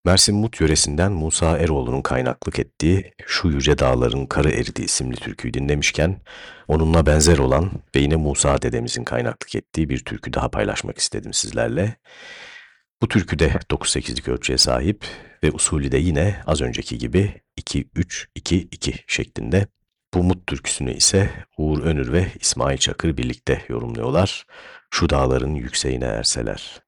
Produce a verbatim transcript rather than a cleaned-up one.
Mersin Mut yöresinden Musa Eroğlu'nun kaynaklık ettiği "Şu Yüce Dağların Karı Eridi" isimli türküyü dinlemişken, onunla benzer olan ve yine Musa dedemizin kaynaklık ettiği bir türkü daha paylaşmak istedim sizlerle. Bu türkü de dokuz sekizlik ölçüye sahip ve usulü de yine az önceki gibi iki üç iki iki şeklinde. Bu Mut türküsünü ise Uğur Önür ve İsmail Çakır birlikte yorumluyorlar. Şu dağların yükseğine erseler.